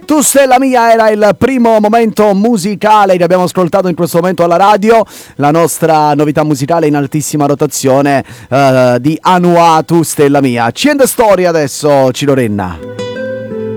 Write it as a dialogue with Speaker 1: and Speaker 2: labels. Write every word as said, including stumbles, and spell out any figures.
Speaker 1: Tu Stella Mia era il primo momento musicale che abbiamo ascoltato in questo momento alla radio, la nostra novità musicale in altissima rotazione uh, di Anua Tu Stella Mia. Ci end story adesso, Ciro Renna.